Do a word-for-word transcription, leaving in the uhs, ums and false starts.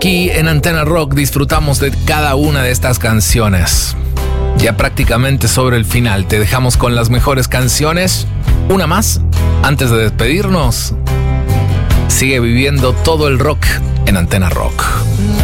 Aquí en Antena Rock disfrutamos de cada una de estas canciones. Ya prácticamente sobre el final, te dejamos con las mejores canciones. Una más, antes de despedirnos. Sigue viviendo todo el rock en Antena Rock.